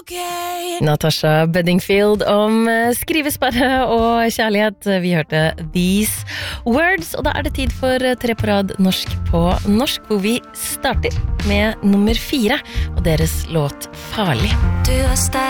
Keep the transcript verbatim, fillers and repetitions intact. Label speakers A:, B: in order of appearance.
A: Natasha Bedingfield om skrivesperre og kjærlighet. Vi hørte These Words, og da er det tid for Tre på rad norsk på norsk, hvor vi starter med nummer fire og deres låt Farlig. Du er sterk.